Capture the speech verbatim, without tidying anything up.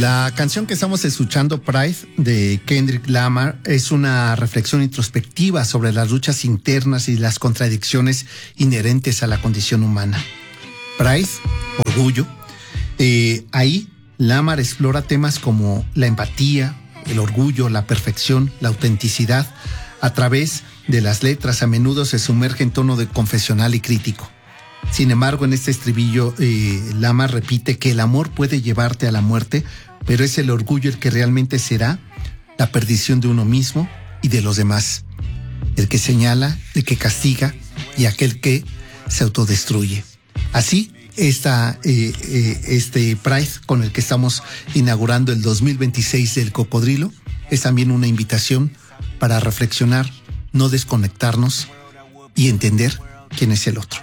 La canción que estamos escuchando, Pride, de Kendrick Lamar, es una reflexión introspectiva sobre las luchas internas y las contradicciones inherentes a la condición humana. Pride, orgullo. Eh, ahí, Lamar explora temas como la empatía, el orgullo, la perfección, la autenticidad. A través de las letras, a menudo se sumerge en tono de confesional y crítico. Sin embargo, en este estribillo, eh, Lamar repite que el amor puede llevarte a la muerte, pero es el orgullo el que realmente será la perdición de uno mismo y de los demás. El que señala, el que castiga y aquel que se autodestruye. Así, esta, eh, eh, este Pride con el que estamos inaugurando el dos mil veintiséis del Cocodrilo es también una invitación para reflexionar, no desconectarnos y entender quién es el otro.